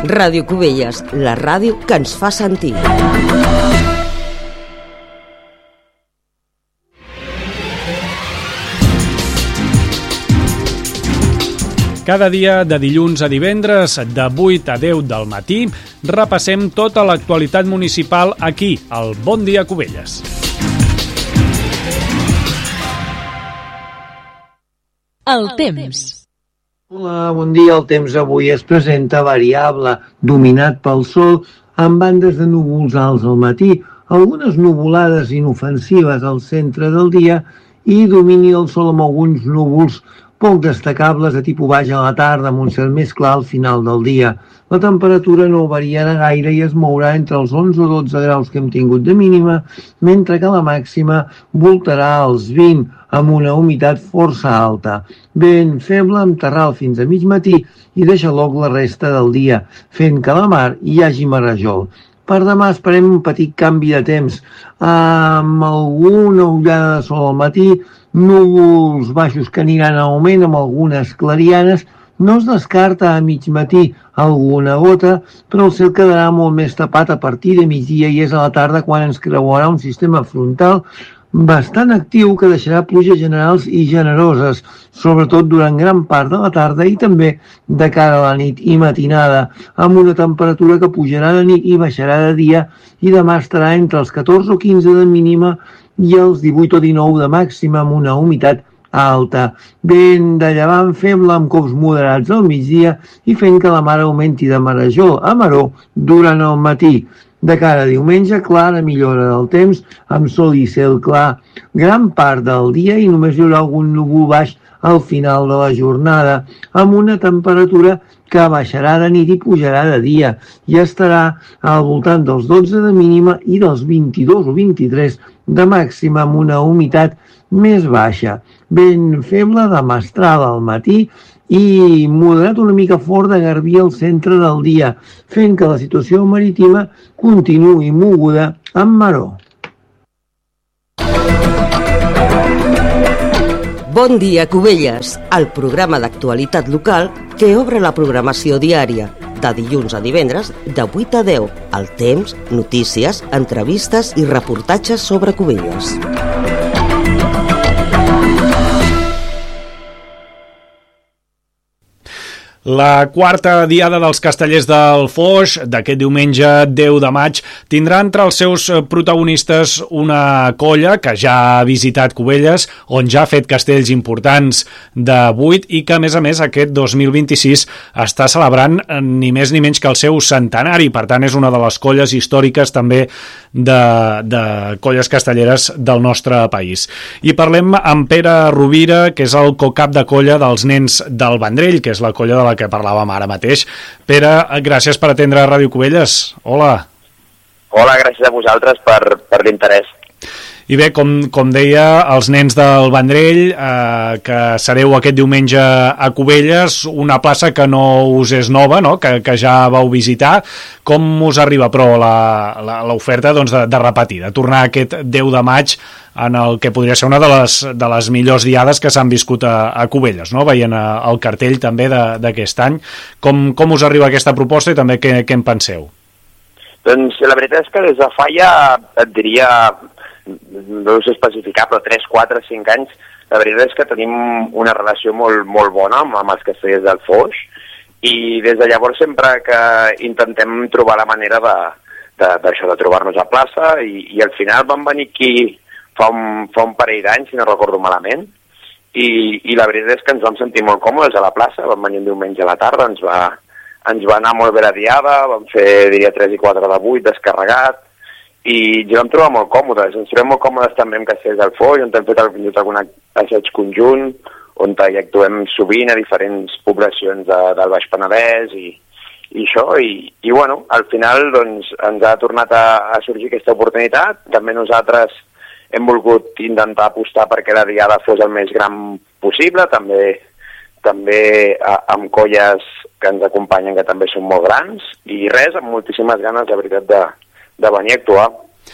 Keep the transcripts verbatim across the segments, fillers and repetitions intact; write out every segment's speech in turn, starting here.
Ràdio Cubelles, la ràdio que ens fa sentir. Cada dia, de dilluns a divendres, de vuit a deu del matí, repassem tota l'actualitat municipal aquí, al Bon Dia Cubelles. El temps. Hola, bon dia. El temps avui es presenta variable, dominat pel sol, amb bandes de núvols alts al matí, algunes nuvolades inofensives al centre del dia i domini del sol amb alguns núvols poc destacables de tipus baix a la tarda, amb un cel més clar al final del dia. La temperatura no variarà gaire i es mourà entre els onze o dotze graus que hem tingut de mínima, mentre que la màxima voltarà als vint, amb una humitat força alta. Vent feble amb terral fins a mig matí i deixa l'oc la resta del dia, fent que a la mar hi hagi marejol. Per demà esperem un petit canvi de temps, amb alguna ullada de sol al matí, núvols baixos que aniran a augment amb algunes clarianes. No es descarta a mig matí alguna gota, però el cel quedarà molt més tapat a partir de migdia i és a la tarda quan ens creuarà un sistema frontal bastant actiu que deixarà pluges generals i generoses, sobretot durant gran part de la tarda i també de cara a la nit i matinada, amb una temperatura que pujarà de nit i baixarà de dia i demà estarà entre els catorze o quinze de mínima i els divuit o dinou de màxima amb una humitat alta. Vent de llevant feble amb cops moderats al migdia i fent que la mar augmenti de marejol a maror durant el matí. De cara a diumenge, clara millora del temps, amb sol i cel clar gran part del dia i només hi haurà algun núvol baix al final de la jornada, amb una temperatura que baixarà de nit i pujarà de dia i estarà al voltant dels dotze de mínima i dels vint-i-dos o vint-i-tres de màxima amb una humitat més baixa. Vent feble de mestral al matí i moderat una mica fort de garbí al centre del dia, fent que la situació marítima continuï moguda amb maror. Bon dia, Cubelles, el programa d'actualitat local que obre la programació diària, de dilluns a divendres, de vuit a deu, el temps, notícies, entrevistes i reportatges sobre Cubelles. La quarta diada dels Castellers del Foix, d'aquest diumenge deu de maig, tindrà entre els seus protagonistes una colla que ja ha visitat Cubelles, on ja ha fet castells importants de vuit i que, a més a més, aquest dos mil vint-i-sis està celebrant ni més ni menys que el seu centenari. Per tant, és una de les colles històriques també de, de colles castelleres del nostre país. I parlem amb Pere Rovira, que és el cocap de colla dels Nens del Vendrell, que és la colla de la que parlàvem ara mateix. Pere, gràcies per atendre Ràdio Cubelles. Hola. Hola, gràcies a vosaltres per, per l'interès. I bé, com, com deia, els Nens del Vendrell, eh, que sereu aquest diumenge a Cubelles, una plaça que no us és nova, no? que, que ja vau visitar. Com us arriba, però, l'oferta doncs, de, de repetir, de tornar aquest deu de maig en el que podria ser una de les, de les millors diades que s'han viscut a, a Cubelles, no? Veient el cartell també d'aquest any. Com, com us arriba aquesta proposta i també què, què en penseu? Doncs la veritat és que des de fa ja, et diria, no sé especificar, però tres, quatre, cinc anys, la veritat és que tenim una relació molt, molt bona amb, amb els castellers del Foix i des de llavors sempre que intentem trobar la manera de, de, d'això, de trobar-nos a plaça i, i al final vam venir aquí fa un, fa un parell d'anys, si no recordo malament, i, i la veritat és que ens vam sentir molt còmodes a la plaça, vam venir un diumenge a la tarda, ens va, ens va anar molt bé la diada, vam fer, diria, tres i quatre de vuit descarregat, i ens vam trobar molt còmodes. Ens trobem molt còmodes també amb Castellers del Foix, on hem fet algun assaig conjunt, on hi actuem sovint a diferents poblacions de, del Baix Penedès i, i això, i, i bueno, al final doncs, ens ha tornat a, a sorgir aquesta oportunitat. També nosaltres hem volgut intentar apostar perquè la diada fos el més gran possible, també, també a, amb colles que ens acompanyen que també són molt grans, i res, amb moltíssimes ganes, de veritat, de, de venir a actuar.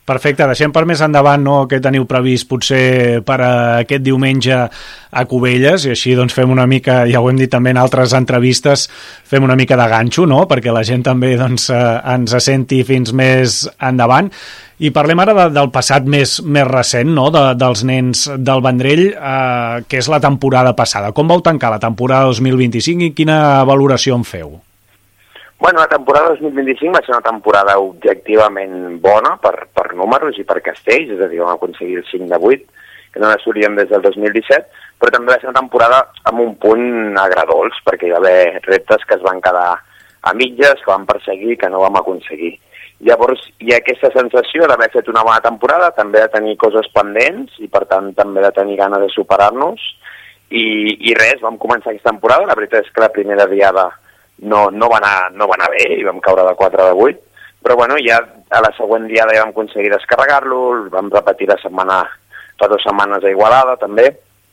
Perfecte, deixem per més endavant, no?, què teniu previst potser per a aquest diumenge a Cubelles, i així doncs fem una mica, ja ho hem dit també en altres entrevistes, fem una mica de ganxo, no?, perquè la gent també doncs, eh, ens senti fins més endavant. I parlem ara de, del passat més, més recent, no?, de, dels nens del Vendrell, eh, que és la temporada passada. Com vau tancar la temporada dos mil vint-i-cinc i quina valoració en feu? Bueno, la temporada dos mil vint-i-cinc va ser una temporada objectivament bona per, per números i per castells, és a dir, vam aconseguir el cinc de vuit, que no n'assolíem des del dos mil disset, però també va ser una temporada amb un punt agradolç, perquè hi va haver reptes que es van quedar a mitges, que vam perseguir, que no vam aconseguir. Llavors, hi ha aquesta sensació d'haver fet una bona temporada, també de tenir coses pendents i, per tant, també de tenir ganes de superar-nos. I, i res, vam començar aquesta temporada. La veritat és que la primera diada no, no, va anar, no va anar bé i vam caure de quatre de vuit, però bueno, ja a la següent diada ja vam aconseguir descarregar-lo, vam repetir la setmana, fa dues setmanes a Igualada també,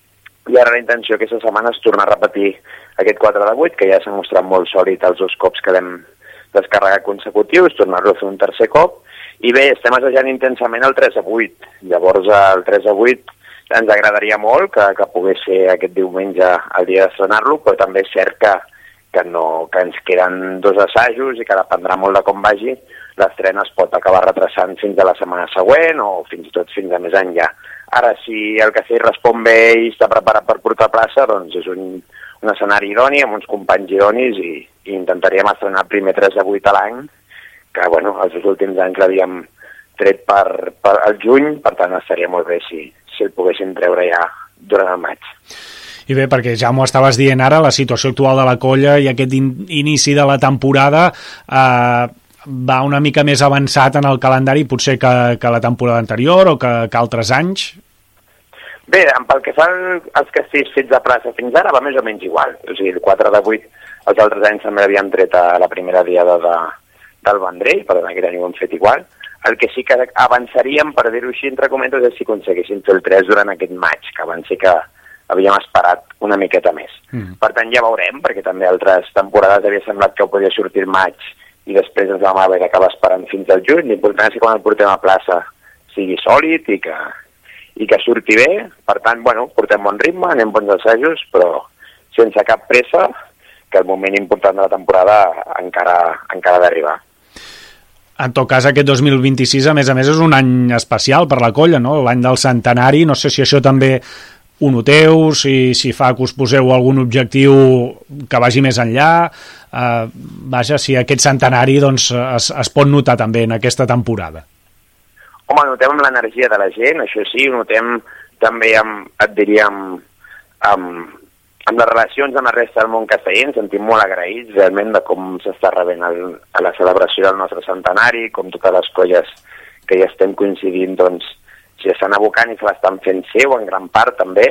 i ara la intenció aquesta setmana és tornar a repetir aquest quatre de vuit, que ja s'ha mostrat molt sòlid els dos cops que l'hem descarregat consecutius, tornar-lo a fer un tercer cop, i bé, estem assajant intensament el tres a vuit, llavors el tres a vuit ens agradaria molt que, que pogués ser aquest diumenge el dia d'estrenar-lo, però també és cert que que, no, que ens queden dos assajos i que dependrà molt de com vagi, l'estrena es pot acabar retrasant fins a la setmana següent o fins i tot fins a més enllà. Ara, si el Castell respon bé i està preparat per portar plaça, doncs és un, un escenari idoni amb uns companys idonis i, i intentaríem estrenar el primer tres a vuit a l'any, que bueno, els últims anys l'havíem tret per, per el juny, per tant estaria molt bé si, si el poguéssim treure ja durant el maig. I bé, perquè ja m'ho estaves dient ara, la situació actual de la colla i aquest in inici de la temporada eh, va una mica més avançat en el calendari potser que, que la temporada anterior o que, que altres anys? Bé, pel que fa als castells fets a plaça fins ara va més o menys igual. O sigui, el quatre de vuit els altres anys també l'havíem tret a la primera diada de, del Vendrell, per tant aquest any ho hem fet igual. El que sí que avançaríem, per dir-ho així, entre cometes, és si aconseguéssim fer el tres durant aquest maig, que abans sí que havíem esperat una miqueta més. Mm. Per tant, ja veurem, perquè també altres temporades havia semblat que ho podia sortir el maig i després ens vam haver d'acabar esperant fins al juny. L'important és que quan el portem a plaça sigui sòlid i que, i que surti bé. Per tant, bueno, portem bon ritme, anem bons assajos, però sense cap pressa, que el moment important de la temporada encara, encara ha d'arribar. En tot cas, aquest dos mil vint-i-sis, a més a més, és un any especial per la colla, no? L'any del centenari. No sé si això també ho noteu, si, si fa que us poseu algun objectiu que vagi més enllà. Eh, vaja, si aquest centenari doncs, es, es pot notar també en aquesta temporada. Home, notem amb l'energia de la gent, això sí, ho notem també amb, et diria, amb, amb, amb les relacions amb la resta del món casteller. Ens sentim molt agraïts realment de com s'està rebent el, a la celebració del nostre centenari, com totes les colles que ja estem coincidint, doncs, si estan abocant i se l'estan fent seu, en gran part també,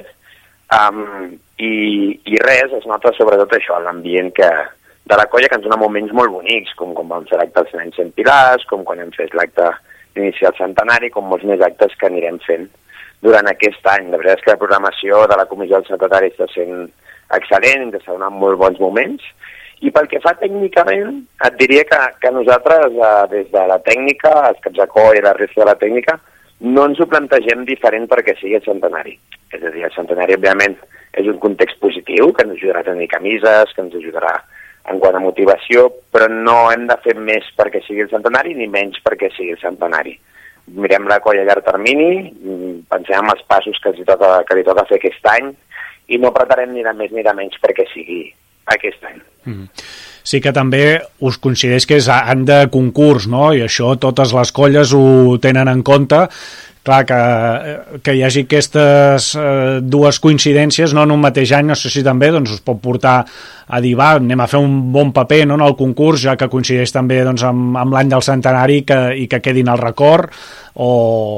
um, i, i res, es nota sobretot això, l'ambient que de la colla, que ens dona moments molt bonics, com quan vam fer l'acte dels Nens Cent Pilars, com quan hem fet l'acte d'iniciar el centenari, com molts més actes que anirem fent durant aquest any. La veritat és que la programació de la Comissió del Centenari està sent excel·lent, ens està donant molt bons moments, i pel que fa tècnicament, et diria que, que nosaltres, eh, des de la tècnica, els caps de coll i la resta de la tècnica, no ens ho plantegem diferent perquè sigui el centenari. És a dir, el centenari, òbviament, és un context positiu, que ens ajudarà a tenir camises, que ens ajudarà en quant a motivació, però no hem de fer més perquè sigui el centenari, ni menys perquè sigui el centenari. Mirem la colla a llarg termini, pensem en els passos que, els hi toca, que li toca fer aquest any, i no pretarem ni de més ni de menys perquè sigui aquest any. Mm. Sí que també us considereix que és any de concurs, no? I això totes les colles ho tenen en compte. Clar, que, que hi hagi aquestes eh, dues coincidències, no, en un mateix any, no sé si també doncs, us pot portar a dir, va, anem a fer un bon paper, no, en el concurs, ja que coincideix també doncs, amb, amb l'any del centenari que, i que quedin al record, o,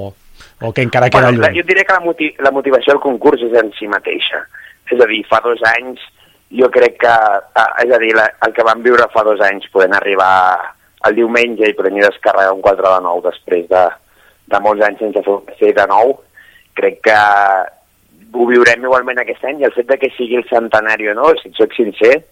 o que encara queda bueno, lluny. Jo diria que la, motiv la motivació del concurs és en si mateixa. És a dir, fa dos anys jo crec que, és a dir, la, el que vam viure fa dos anys, podent arribar al diumenge i podent descarregar un quatre de nou després de, de molts anys sense fer de nou, crec que ho viurem igualment aquest any, i el fet de que sigui el centenari o no, si et soc sincer,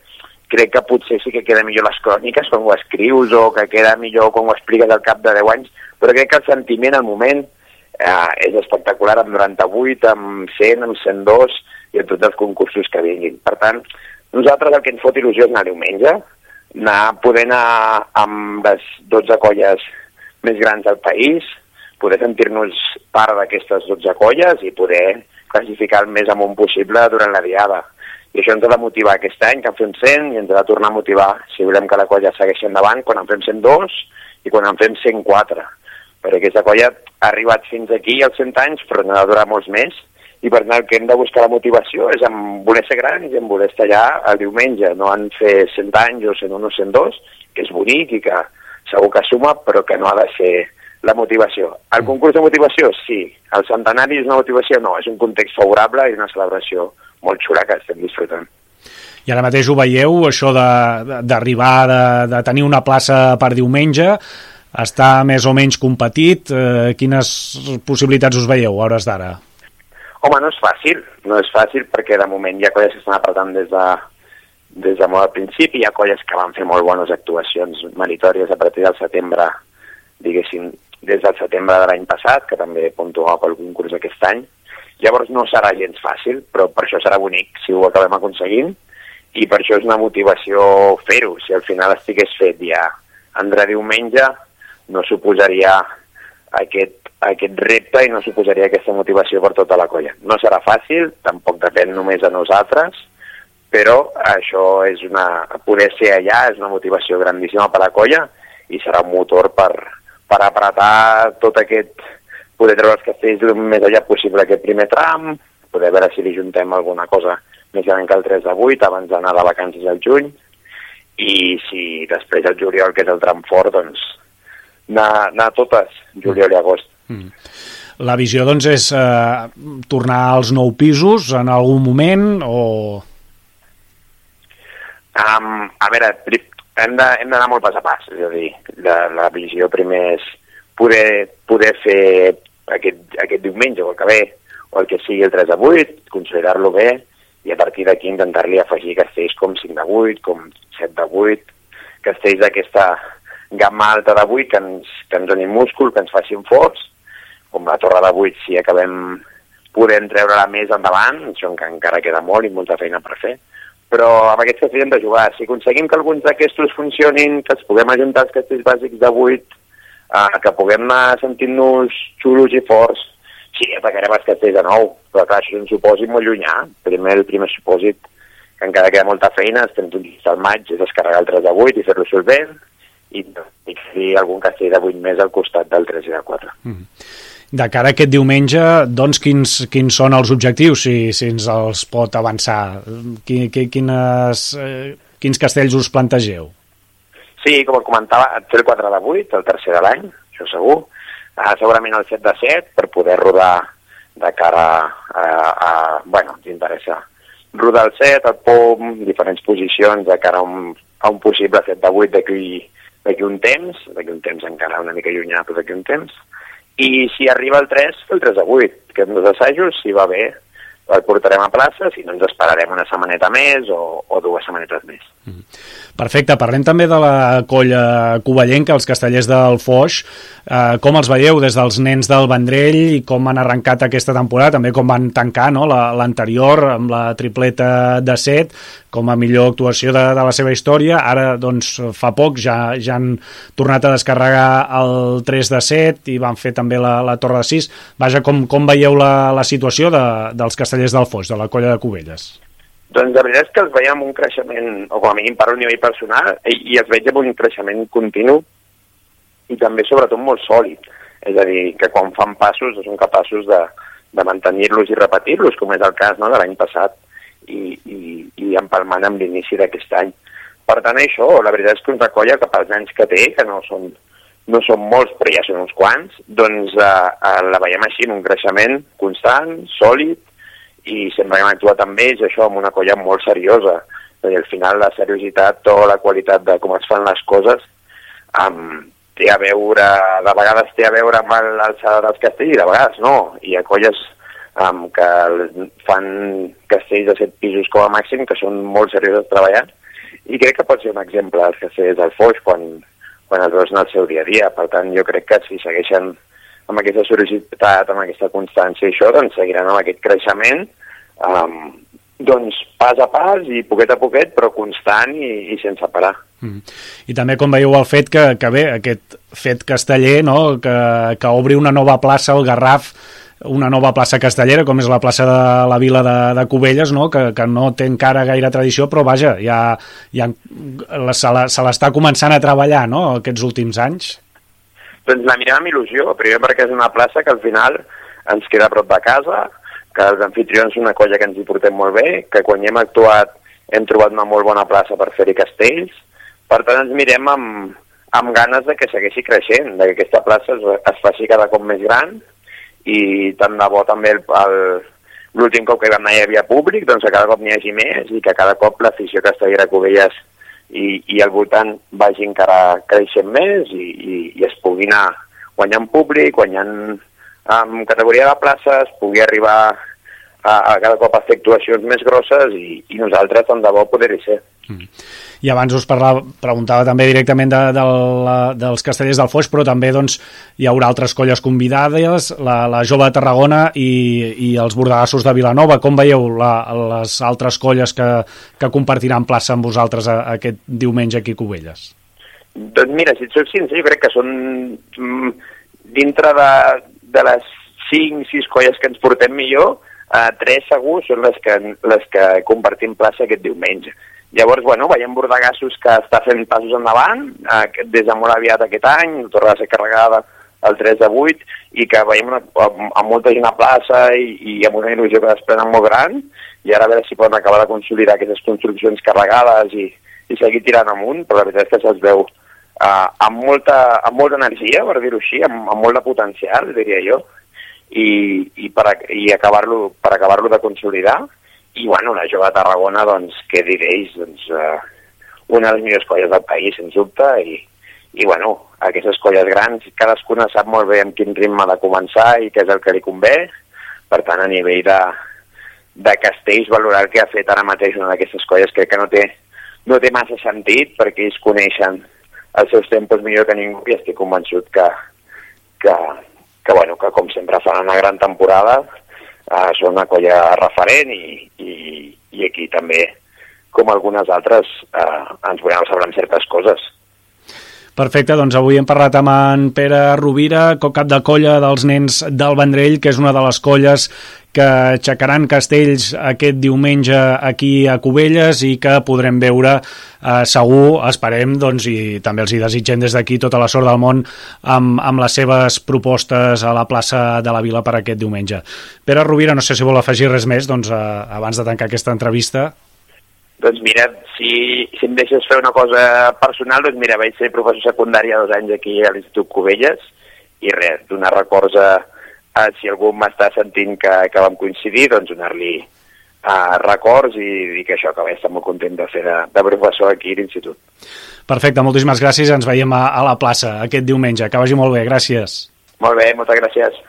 crec que potser sí que queda millor les cròniques quan ho escrius o que queda millor quan ho expliques al cap de deu anys, però crec que el sentiment al moment eh, és espectacular amb noranta-vuit, amb cent, amb cent dos i en tots els concursos que vinguin. Per tant, nosaltres el que ens fot il·lusió és anar diumenge, anar poder anar amb les dotze colles més grans del país, poder sentir-nos part d'aquestes dotze colles i poder classificar el més amunt possible durant la diada. I això ens ha de motivar aquest any, que en fem cent, i ens ha de tornar a motivar si volem que la colla segueixi endavant quan en fem cent dos i quan en fem cent quatre. Perquè aquesta colla ha arribat fins aquí als cent anys, però n'ha de durar molts més, i per tant el que hem de buscar la motivació és en voler ser grans i en voler estar allà el diumenge, no en fer cent anys o cent un o cent dos, que és bonic i que segur que suma, però que no ha de ser la motivació. El concurs de motivació, sí. El centenari és una motivació? No, és un context favorable i una celebració molt xula que estem disfrutant. I ara mateix ho veieu, això d'arribar, de, de, de tenir una plaça per diumenge, està més o menys competit. Eh, quines possibilitats us veieu a hores d'ara? Home, no és fàcil, no és fàcil perquè de moment hi ha colles que estan apretant des de, des de molt al principi, hi ha colles que van fer molt bones actuacions meritòries a partir del setembre, diguéssim, des del setembre de l'any passat, que també puntuava pel concurs aquest any. Llavors no serà gens fàcil, però per això serà bonic si ho acabem aconseguint, i per això és una motivació fer-ho. Si al final estigués fet ja Andrà diumenge, no suposaria aquest, aquest repte i no suposaria aquesta motivació per tota la colla. No serà fàcil, tampoc depèn només de nosaltres, però això és una... poder ser allà és una motivació grandíssima per a la colla i serà un motor per, per apretar tot aquest... poder treure els castells el més allà possible aquest primer tram, poder veure si li juntem alguna cosa més gran que el tres de vuit abans d'anar de vacances al juny, i si després el juliol, que és el tram fort, doncs anar, anar a totes, juliol i agost. Mm. La visió, doncs, és eh, tornar als nou pisos en algun moment, o...? Um, a veure, hem d'anar molt pas a pas, és a dir, la, la visió primer és poder, poder fer aquest, aquest diumenge o el que ve, o el que sigui el tres de vuit, consolidar-lo bé, i a partir d'aquí intentar-li afegir castells com cinc de vuit, com set de vuit, castells d'aquesta gamma alta de vuit que ens, que ens donin múscul, que ens facin forts, com la torre de vuit si acabem podent treure-la més endavant, això encara queda molt i molta feina per fer, però amb aquests castells hem de jugar. Si aconseguim que alguns d'aquests funcionin, que els puguem ajuntar els castells bàsics de vuit, Uh, que puguem anar sentint-nos xulos i forts, sí, atacarem els castells de nou, però clar, això és un supòsit molt llunyà. Primer, el primer supòsit, que encara queda molta feina, estem tots al maig, és descarregar el tres de vuit i fer-lo solvent, i, i fer algun castell de vuit més al costat del tres i del quatre. Mm. De cara a aquest diumenge, doncs, quins, quins són els objectius, si, si ens els pot avançar? Quines, eh, quins castells us plantegeu? Sí, com comentava, fer el quatre de vuit, el tercer de l'any, això segur. Uh, segurament el set de set, per poder rodar de cara a... a bueno, ens interessa rodar el set, el pom, diferents posicions de cara a un, a un possible set de vuit d'aquí un temps, d'aquí un temps encara una mica llunyà, però d'aquí un temps. I si arriba el tres, el tres de vuit, que en dos assajos, si va bé, el portarem a plaça, si no ens esperarem una setmaneta més o, o dues setmanetes més. Mm. Perfecte, parlem també de la colla covellenca, els castellers del Foix. Eh, com els veieu des dels nens del Vendrell i com han arrencat aquesta temporada, també com van tancar, no, l'anterior amb la tripleta de set, com a millor actuació de, de la seva història. Ara, doncs, fa poc ja, ja han tornat a descarregar el tres de set i van fer també la, la torre de sis. Vaja, com, com veieu la, la situació de, dels castellers del Foix, de la colla de Cubelles? Doncs la veritat és que els veiem amb un creixement, o com a mínim per un nivell personal, i, i els veig amb un creixement continu i també sobretot molt sòlid. És a dir, que quan fan passos són capaços de, de mantenir-los i repetir-los, com és el cas, no, de l'any passat, i, i, i empalmant amb l'inici d'aquest any. Per tant, això, la veritat és que una colla que pels anys que té, que no són, no són molts, però ja són uns quants, doncs eh, eh, la veiem així en un creixement constant, sòlid, i sempre hem actuat amb ells, això, amb una colla molt seriosa. I al final la seriositat o la qualitat de com es fan les coses um, té a veure, de vegades té a veure amb l'alçada dels castells i de vegades no. Hi ha colles um, que fan castells de set pisos com a màxim, que són molt serioses treballant i crec que pot ser un exemple dels castellers del Foix quan, quan els veus en el seu dia a dia. Per tant, jo crec que si segueixen amb aquesta seriositat, amb aquesta constància i això, doncs seguiran amb aquest creixement, um, doncs pas a pas i poquet a poquet, però constant i, i sense parar. Mm. I també com veieu el fet que, que bé, aquest fet casteller, no? que, que obri una nova plaça al Garraf, una nova plaça castellera, com és la plaça de la Vila de, de Cubelles, no? Que, que no té encara gaire tradició, però vaja, ja, ja se, la, se l'està començant a treballar, no?, aquests últims anys. Doncs la mirem amb il·lusió, primer perquè és una plaça que al final ens queda a prop de casa, que els anfitrions són una colla que ens hi portem molt bé, que quan hi hem actuat hem trobat una molt bona plaça per fer-hi castells. Per tant, ens mirem amb, amb ganes de que segueixi creixent, de que aquesta plaça es, es faci cada cop més gran, i tant de bo també l'últim cop que vam anar hi havia públic, doncs que cada cop n'hi hagi més i que cada cop l'afició castellera a Cubelles i, i al voltant vagi encara creixent més i, i, i es pugui anar guanyant públic, guanyant en categoria de places, pugui arribar a, a cada cop a fer actuacions més grosses i, i nosaltres tant de bo poder-hi ser. Mm. I abans us parlava, preguntava també directament de, de la, dels castellers del Foix, però també doncs, hi haurà altres colles convidades, la, la Jove de Tarragona i, i els Bordegassos de Vilanova. Com veieu la, les altres colles que, que compartiran plaça amb vosaltres a, a aquest diumenge aquí a Cubelles? Doncs mira, si et soc sincer, jo crec que són mm, dintre de, de les cinc sis colles que ens portem millor, eh, tres segur són les que, les que compartim plaça aquest diumenge. Llavors, bueno, veiem Bordegassos que està fent passos endavant, eh, des de molt aviat aquest any, torna a ser carregada el tres de vuit, i que veiem una, amb molta gent a plaça i, i amb una il·lusió que desprenen molt gran, i ara a veure si poden acabar de consolidar aquestes construccions carregades i, i seguir tirant amunt, però la veritat és que se'ls veu eh, amb, molta, amb molta energia, per dir-ho així, amb, amb molt de potencial, diria jo, i, i per, i acabar-lo per acabar-lo de consolidar. I, bueno, la Jove de Tarragona, doncs, què diréis? Doncs, eh, una de les millors colles del país, sens dubte, i, i, bueno, aquestes colles grans, cadascuna sap molt bé amb quin ritme ha de començar i què és el que li convé. Per tant, a nivell de, de castells, valorar el que ha fet ara mateix una d'aquestes colles crec que no té, no té massa sentit, perquè ells coneixen els seus tempos millor que ningú, i estic convençut que, que, que, bueno, que com sempre fan una gran temporada. Uh, són una colla referent i, i, i aquí també, com algunes altres, uh, ens volem saber amb certes coses. Perfecte, doncs avui hem parlat amb en Pere Rovira, cap de colla dels nens del Vendrell, que és una de les colles que aixecaran castells aquest diumenge aquí a Cubelles i que podrem veure eh, segur, esperem, doncs, i també els hi desitgem des d'aquí tota la sort del món amb, amb les seves propostes a la plaça de la Vila per aquest diumenge. Pere Rovira, no sé si vol afegir res més doncs, eh, abans de tancar aquesta entrevista. Doncs mira, si, si em deixes fer una cosa personal, doncs mira, vaig ser professor secundari dos anys aquí a l'Institut Cubelles i res, donar records a, a si algú m'està sentint que, que vam coincidir, doncs donar-li uh, records i dir que això, que vaig estar molt content de fer de, de professor aquí a l'Institut. Perfecte, moltíssimes gràcies, ens veiem a, a la plaça aquest diumenge, que vagi molt bé, gràcies. Molt bé, moltes gràcies.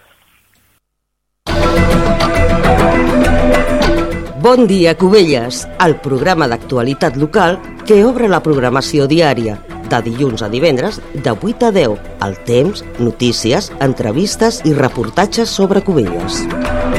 Bon dia, Cubelles, el programa d'actualitat local que obre la programació diària, de dilluns a divendres, de vuit a deu, al temps, notícies, entrevistes i reportatges sobre Cubelles.